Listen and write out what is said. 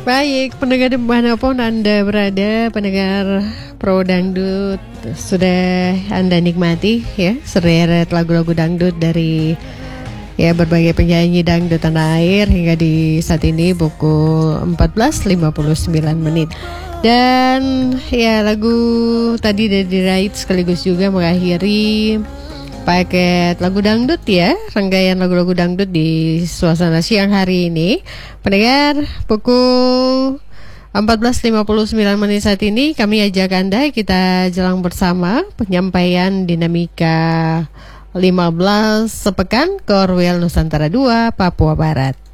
Baik, pendengar dimanapun Anda berada, pendengar Pro Dangdut, sudah Anda nikmati ya sederet lagu-lagu dangdut dari ya berbagai penyanyi dangdut tanah air hingga di saat ini pukul 14.59. Dan ya lagu tadi dari Right sekaligus juga mengakhiri paket lagu dangdut ya, rangkaian lagu-lagu dangdut di suasana siang hari ini. Pendengar, pukul 14.59 saat ini kami ajak Anda kita jelang bersama penyampaian dinamika 15 sepekan Korwil Nusantara 2 Papua Barat.